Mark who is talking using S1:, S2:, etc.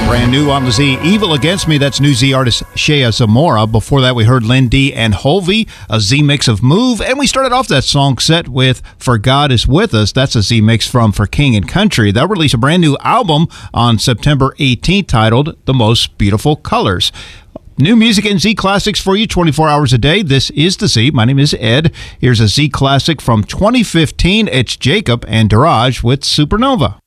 S1: Brand new on the Z, Evil Against Me. That's new Z artist Shea Zamora. Before that, we heard Lynn D and Hovey, a Z mix of Move. And we started off that song set with For God Is With Us. That's a Z mix from For King and Country. They'll release a brand new album on September 18th titled The Most Beautiful Colors. New music and Z classics for you 24 hours a day. This is the Z. My name is Ed. Here's a Z classic from 2015. It's Jacob and Daraj with Supernova.